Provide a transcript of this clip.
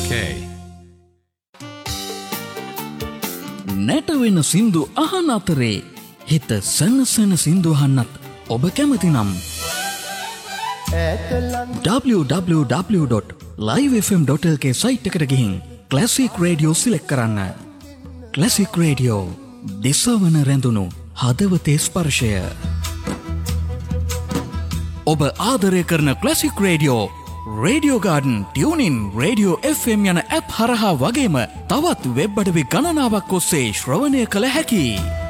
නැටවෙන සින්දු අහන අතරේ හිත සනසන සින්දු අහන්නත් ඔබ කැමති නම් www.livefm.lk සයිට් එකට ගිහින් ක්ලාසික් රේඩියෝ සිලෙක්ට් කරන්න. ක්ලාසික් රේඩියෝ දිසවන රැඳුණු හදවතේ ස්පර්ශය. ඔබ ආදරය කරන classic radio radio garden, tuning, radio FM යන ඇප් හරහා වගේම තවත් වෙබ් අඩවි ගණනාවක් ඔස්සේ ශ්‍රවණය කළ හැකියි.